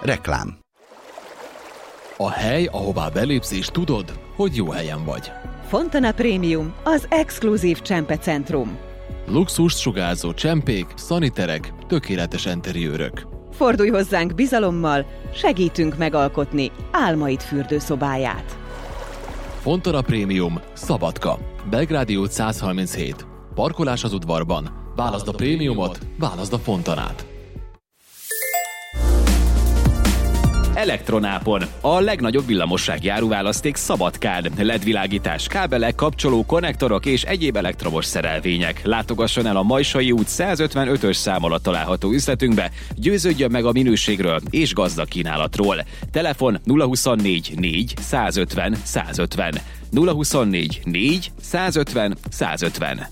Reklám. A hely, ahová belépsz és tudod, hogy jó helyen vagy. Fontana Premium, az exkluzív csempecentrum. Luxust sugárzó csempék, szaniterek, tökéletes enteriőrök. Fordulj hozzánk bizalommal, segítünk megalkotni álmaid fürdőszobáját. Fontana Premium, Szabadka, Belgrádi út 137. Parkolás az udvarban. Válaszd a prémiumot, válaszd a Fontanát. Elektronápon. A legnagyobb villamossági áruválaszték Szabadkán. LED-világítás, kábelek, kapcsoló, konnektorok és egyéb elektromos szerelvények. Látogasson el a Majsai út 155-ös szám alatt található üzletünkbe, győződjön meg a minőségről és gazdag kínálatról. Telefon 024 4 150 150. 024 4 150 150.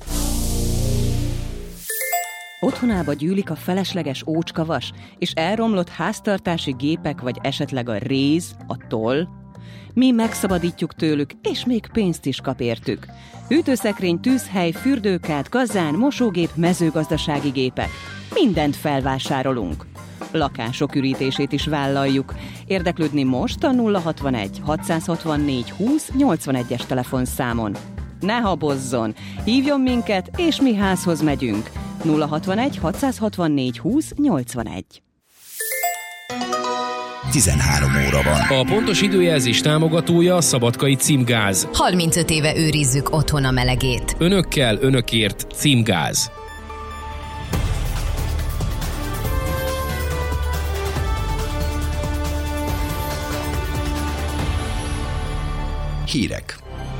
Otthonába gyűlik a felesleges ócskavas, és elromlott háztartási gépek, vagy esetleg a réz, a toll? Mi megszabadítjuk tőlük, és még pénzt is kap értük. Hűtőszekrény, tűzhely, fürdőkád, kazán, mosógép, mezőgazdasági gépek. Mindent felvásárolunk. Lakások ürítését is vállaljuk. Érdeklődni most a 061 664 20 81-es telefonszámon. Ne habozzon! Hívjon minket, és mi házhoz megyünk. 061 664 20 81. 13 óra van. A pontos időjelzés támogatója a Szabadkai Címgáz. 35 éve őrizzük otthon a melegét. Önökkel, önökért Címgáz. Hírek.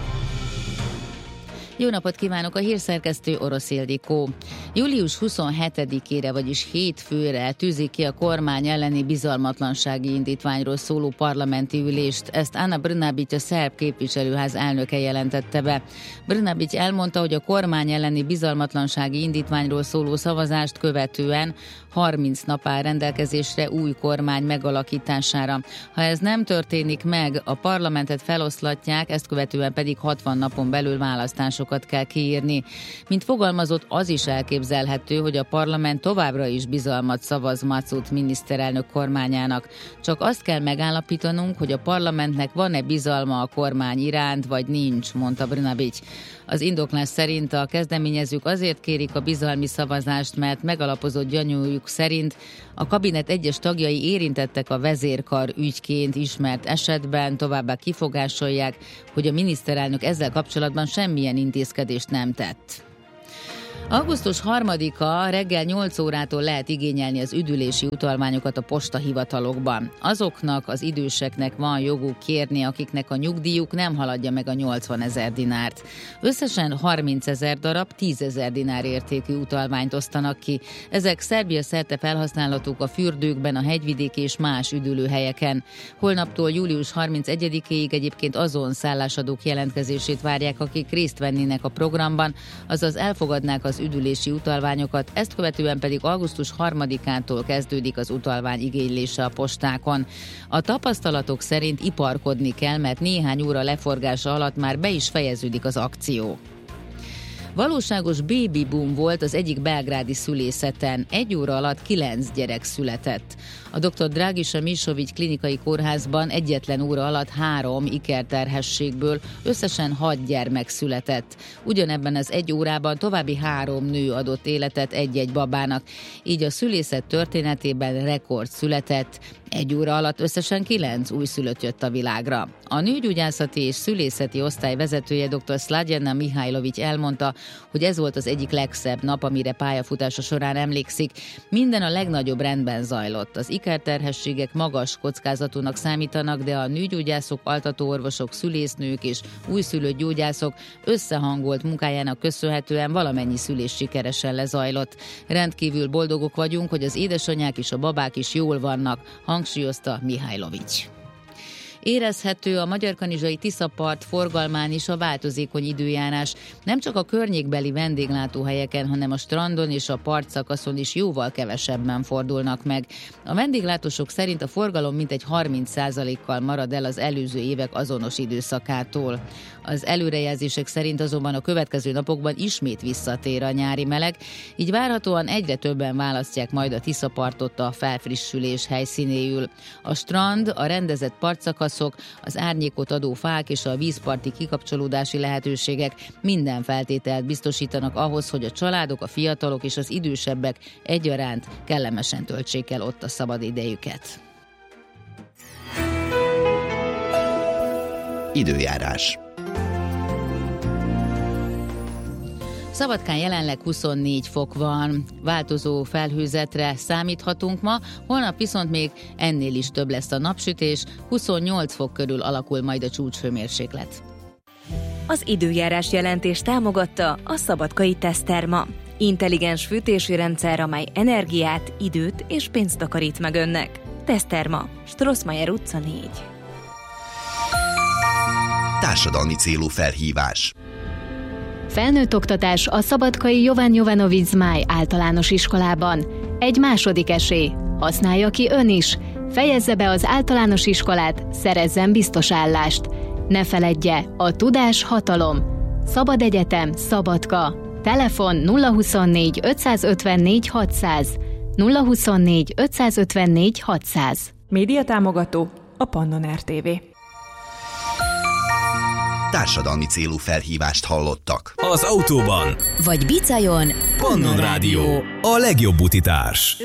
Jó napot kívánok, a hírszerkesztő Orosz Ildikó. Július 27-ére, vagyis hétfőre tűzik ki a kormány elleni bizalmatlansági indítványról szóló parlamenti ülést. Ezt Ana Brnabić, a szerb képviselőház elnöke jelentette be. Brnabić elmondta, hogy a kormány elleni bizalmatlansági indítványról szóló szavazást követően 30 nap áll rendelkezésre új kormány megalakítására. Ha ez nem történik meg, a parlamentet feloszlatják, ezt követően pedig 60 napon belül választásokat kell kiírni. Mint fogalmazott, az is elképzelhető, hogy a parlament továbbra is bizalmat szavaz Macut miniszterelnök kormányának. Csak azt kell megállapítanunk, hogy a parlamentnek van-e bizalma a kormány iránt, vagy nincs, mondta Brnabić. Az indoklás szerint a kezdeményezők azért kérik a bizalmi szavazást, mert megalapozott gyanújuk szerint a kabinet egyes tagjai érintettek a vezérkar ügyként ismert esetben, továbbá kifogásolják, hogy a miniszterelnök ezzel kapcsolatban semmilyen intézkedést nem tett. Augusztus 3-a reggel 8 órától lehet igényelni az üdülési utalványokat a postahivatalokban. Azoknak az időseknek van joguk kérni, akiknek a nyugdíjuk nem haladja meg a 80 000 dinárt. Összesen 30 000 darab 10 000 dinár értékű utalványt osztanak ki. Ezek Szerbia szerte felhasználhatók a fürdőkben, a hegyvidéki és más üdülőhelyeken. Holnaptól július 31-ig egyébként azon szállásadók jelentkezését várják, akik részt vennének a programban, azaz elfogadnák az üdülési utalványokat, ezt követően pedig augusztus 3-ától kezdődik az utalvány igénylése a postákon. A tapasztalatok szerint iparkodni kell, mert néhány óra leforgása alatt már be is fejeződik az akció. Valóságos baby boom volt az egyik belgrádi szülészeten. 1 óra alatt 9 gyerek született. A dr. Dragisa Misović klinikai kórházban egyetlen óra alatt 3 ikerterhességből összesen 6 gyermek született. Ugyanebben az 1 órában további 3 nő adott életet egy-egy babának. Így a szülészet történetében rekord született. 1 óra alatt összesen 9 újszülött jött a világra. A nőgyógyászati és szülészeti osztály vezetője dr. Slađana Mihajlović elmondta, hogy ez volt az egyik legszebb nap, amire pályafutása során emlékszik. Minden a legnagyobb rendben zajlott. Az ikerterhességek magas kockázatúnak számítanak, de a nőgyógyászok, altatóorvosok, szülésznők és újszülött gyógyászok összehangolt munkájának köszönhetően valamennyi szülés sikeresen lezajlott. Rendkívül boldogok vagyunk, hogy az édesanyák és a babák is jól vannak, hangsúlyozta Mihajlović. Érezhető a Magyarkanizsai Tiszapart forgalmán is a változékony időjárás. Nem csak a környékbeli vendéglátóhelyeken, hanem a strandon és a partszakaszon is jóval kevesebben fordulnak meg. A vendéglátósok szerint a forgalom mintegy 30%-kal marad el az előző évek azonos időszakától. Az előrejelzések szerint azonban a következő napokban ismét visszatér a nyári meleg, így várhatóan egyre többen választják majd a Tiszapartot a felfrissülés helyszínéül. A strand, a rendezett partszakaszok, az árnyékot adó fák és a vízparti kikapcsolódási lehetőségek minden feltételt biztosítanak ahhoz, hogy a családok, a fiatalok és az idősebbek egyaránt kellemesen töltsék el ott a szabad idejüket. Időjárás. Szabadkán jelenleg 24 fok van, változó felhőzetre számíthatunk ma, holnap viszont még ennél is több lesz a napsütés, 28 fok körül alakul majd a csúcshőmérséklet. Az időjárás jelentés támogatta a Szabadkai Teszterma. Intelligens fűtési rendszer, amely energiát, időt és pénzt takarít meg önnek. Teszterma, Strossmayer utca 4. Társadalmi célú felhívás. Felnőtt oktatás a Szabadkai Jovan Jovanovic Zmáj általános iskolában. Egy második esély. Használja ki ön is. Fejezze be az általános iskolát, szerezzen biztos állást. Ne feledje, a tudás hatalom. Szabad Egyetem, Szabadka. Telefon 024 554 600. 024 554 600. Média támogató a Pannon RTV. Társadalmi célú felhívást hallottak. Az autóban vagy bicajon Pannon Rádió, a legjobb utitárs.